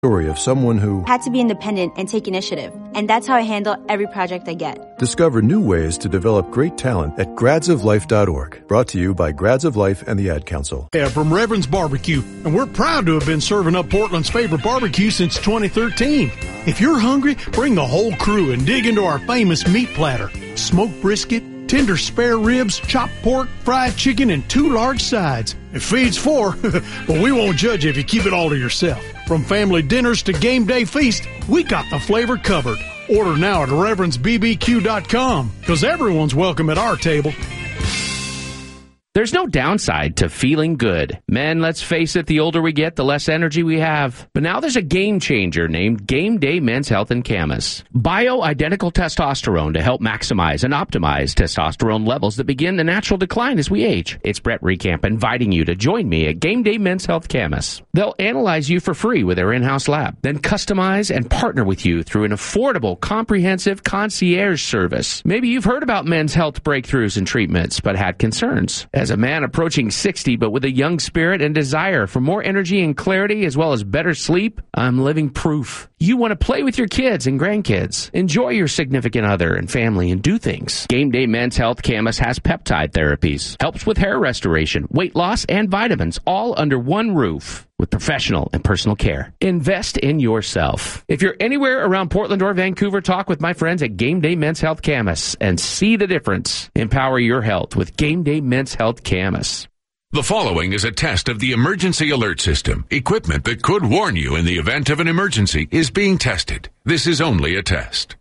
Story of someone who had to be independent and take initiative. And that's how I handle every project I get. Discover new ways to develop great talent at gradsoflife.org. Brought to you by Grads of Life and the Ad Council. Yeah, from Reverend's Barbecue, and we're proud to have been serving up Portland's favorite barbecue since 2013. If you're hungry, bring the whole crew and dig into our famous meat platter. Smoked brisket, tender spare ribs, chopped pork, fried chicken, and 2 large sides. It feeds 4, but we won't judge you if you keep it all to yourself. From family dinners to game day feast, we got the flavor covered. Order now at reverencebbq.com, because everyone's welcome at our table. There's no downside to feeling good. Men, let's face it, the older we get, the less energy we have. But now there's a game changer named Game Day Men's Health and Camas. Bio-identical testosterone to help maximize and optimize testosterone levels that begin the natural decline as we age. It's Brett Recamp inviting you to join me at Game Day Men's Health Camas. They'll analyze you for free with their in-house lab, then customize and partner with you through an affordable, comprehensive concierge service. Maybe you've heard about men's health breakthroughs and treatments, but had concerns. As a man approaching 60, but with a young spirit and desire for more energy and clarity as well as better sleep, I'm living proof. You want to play with your kids and grandkids, enjoy your significant other and family, and do things. Game Day Men's Health Camas has peptide therapies, helps with hair restoration, weight loss, and vitamins, all under one roof with professional and personal care. Invest in yourself. If you're anywhere around Portland or Vancouver, talk with my friends at Game Day Men's Health Camas and see the difference. Empower your health with Game Day Men's Health Camas. The following is a test of the emergency alert system. Equipment that could warn you in the event of an emergency is being tested. This is only a test.